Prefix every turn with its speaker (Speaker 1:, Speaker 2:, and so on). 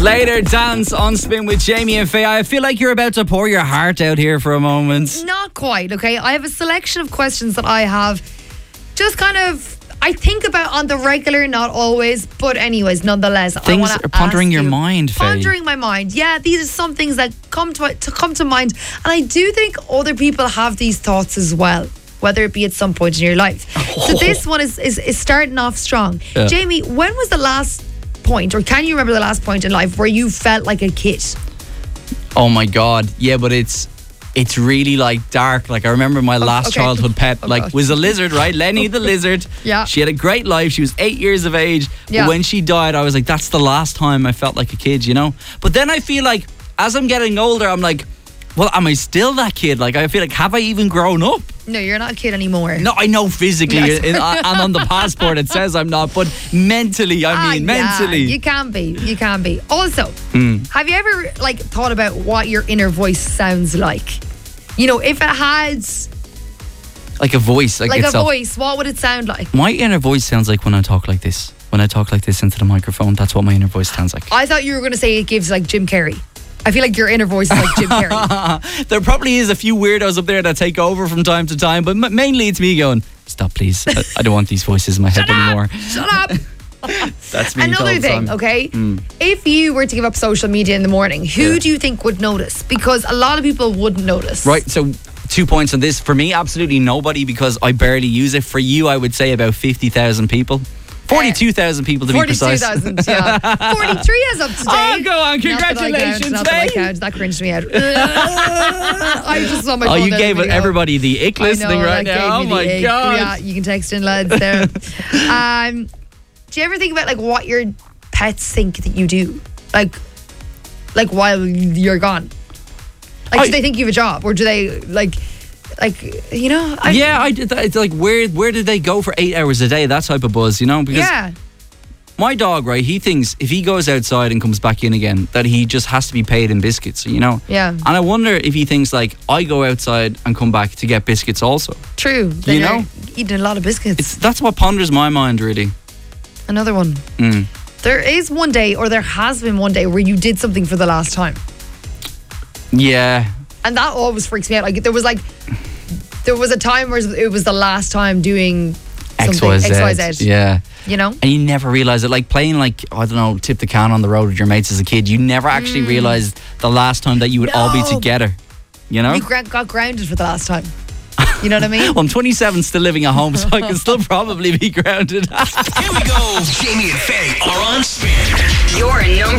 Speaker 1: Later, dance on Spin with Jamie and Faye. I feel like you're about to pour your heart out here for a moment.
Speaker 2: Not quite, okay? I have a selection of questions that I have just kind of, I think about on the regular, not always, but anyways, nonetheless.
Speaker 1: Things are pondering your mind, Faye.
Speaker 2: Pondering my mind. Yeah, these are some things that come to mind. And I do think other people have these thoughts as well, whether it be at some point in your life. So this one is starting off strong.
Speaker 1: Yeah.
Speaker 2: Jamie, when was the last point, or can you remember the last point in life where you felt like a kid?
Speaker 1: Oh my God. Yeah, but it's really like dark. Like I remember my last childhood pet was a lizard, right? Lenny the lizard.
Speaker 2: Yeah.
Speaker 1: She had a great life. She was 8 years of age.
Speaker 2: Yeah.
Speaker 1: But when she died, I was like, that's the last time I felt like a kid, you know? But then I feel like as I'm getting older, I'm like, well, am I still that kid? Like I feel like, have I even grown up?
Speaker 2: No, you're not a kid anymore.
Speaker 1: No, I know physically and on the passport it says I'm not, but mentally, mentally.
Speaker 2: You can be. Also, have you ever thought about what your inner voice sounds like? You know, if it had
Speaker 1: like a voice, like
Speaker 2: a voice, what would it sound like?
Speaker 1: My inner voice sounds like when I talk like this. When I talk like this into the microphone, that's what my inner voice sounds like.
Speaker 2: I thought you were going to say it gives like Jim Carrey. I feel like your inner voice is like Jim Carrey.
Speaker 1: There probably is a few weirdos up there that take over from time to time, but mainly it's me going, stop please, I don't want these voices in my head anymore.
Speaker 2: Shut up.
Speaker 1: That's me.
Speaker 2: Another thing, okay? If you were to give up social media in the morning, who do you think would notice? Because a lot of people wouldn't notice.
Speaker 1: Right, so 2 points on this. For me, absolutely nobody, because I barely use it. For you, I would say about 50,000 people. 42,000 people to be precise.
Speaker 2: 42,000, yeah. 43 as of today.
Speaker 1: Oh, go on. Congratulations,
Speaker 2: Not that I count. That cringed me out. I just saw my phone.
Speaker 1: Oh, you gave everybody the ick listening right now. Oh, my God.
Speaker 2: Yeah, you can text in, lads, there. Do you ever think about what your pets think that you do? Like while you're gone? Do they think you have a job? Or do they, you know?
Speaker 1: I did that. It's like, where did they go for 8 hours a day? That type of buzz, you know? Because my dog, right, he thinks if he goes outside and comes back in again, that he just has to be paid in biscuits, you know?
Speaker 2: Yeah.
Speaker 1: And I wonder if he thinks, I go outside and come back to get biscuits also.
Speaker 2: True. Then
Speaker 1: you know?
Speaker 2: Eating a lot of biscuits.
Speaker 1: That's what ponders my mind, really.
Speaker 2: Another one. There is one day, or there has been one day, where you did something for the last time.
Speaker 1: Yeah.
Speaker 2: And that always freaks me out. There was a time where it was the last time doing something XYZ.
Speaker 1: Yeah.
Speaker 2: You know?
Speaker 1: And you never realise it. Like playing I don't know, tip the can on the road with your mates as a kid. You never actually realised the last time that you would all be together. You know?
Speaker 2: You got grounded for the last time. You know what I mean?
Speaker 1: Well, I'm 27, still living at home, so I can still probably be grounded.
Speaker 3: Here we go. Jamie and Faye are on Spin.
Speaker 4: Your number